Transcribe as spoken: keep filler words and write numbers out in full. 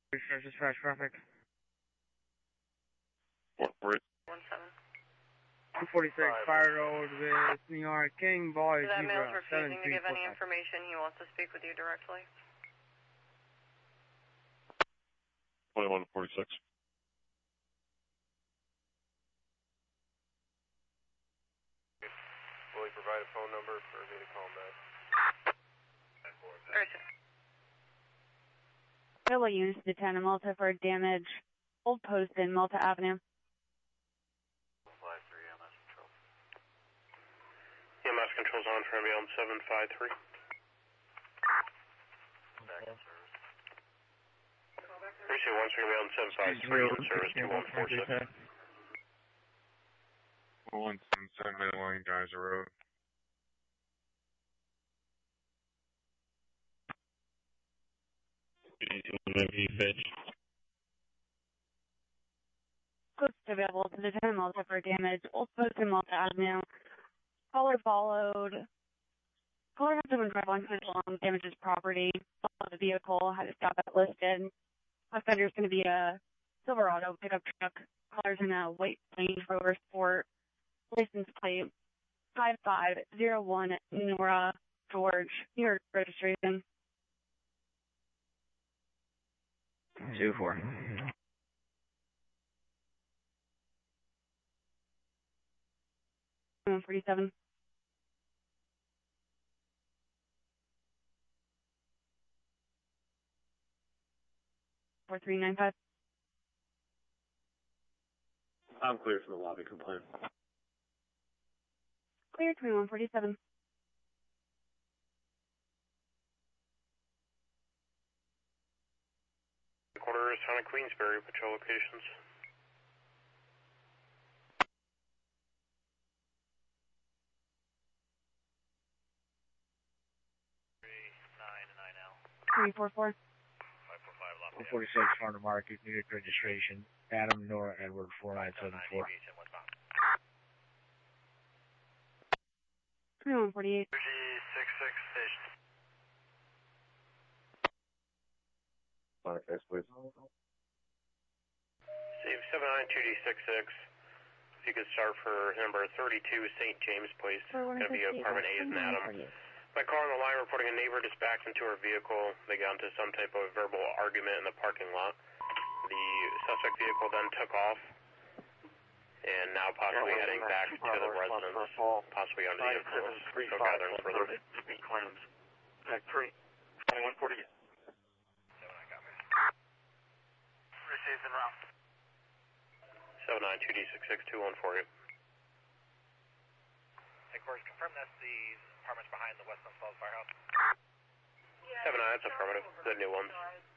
Dispatch traffic. What, where? One seven. two forty-six Fire Road with New York King Boy That Zebra male's refusing to give any seven three four five. information. He wants to speak with you directly. twenty-one forty-six. Will he provide a phone number for me to call him back? Very soon. Hello, units to ten in Malta for damage. Old Post in Malta Avenue. five three M S Control. M S Control's on for ambulance seven five three. Back in service. three two one three ambulance seven five three in service two one four six. one seven seven Midline Geyser Road. Close available to the ten in Malta for damage. Old Post in Malta Avenue. Caller followed. Caller had someone drive on um, damages property. Followed the vehicle. Had to stop it listed. Offender's going to be a Silverado pickup truck. Caller's in a white Range Rover Sport. License plate five five zero one Nora George. New York registration. two four. one forty-seven. four three nine five. I'm clear for the lobby complaint. Clear twenty-one forty-seven. Quarter is town of Queensbury, patrol locations. three nine nine L. three four four. five four five Lafayette. one forty-six Farm to Market, New York registration. Adam Nora Edward four nine seven four. twenty-one forty-eight. G six six station. Contact, please. Save seven nine two D six six. If you could start for number thirty-two Saint James, please. Going to be apartment A is an Adam. By car on the line reporting a neighbor dispatched into her vehicle. They got into some type of verbal argument in the parking lot. The suspect vehicle then took off and now possibly Yeah, heading back to the residence, possibly under the influence. So gathering further. Claims. Back three. twenty-one forty-eight. Received en route. seven nine two D six six two one for you. Headquarters, confirm that's the apartments behind the Westland Falls Firehouse. seven nine, that's affirmative. The new ones.